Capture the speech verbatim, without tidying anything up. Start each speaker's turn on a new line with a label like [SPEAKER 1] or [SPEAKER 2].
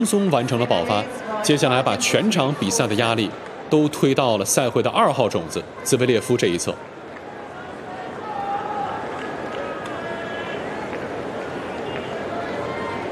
[SPEAKER 1] 轻松完成了保发，接下来把全场比赛的压力都推到了赛会的二号种子兹维列夫这一侧。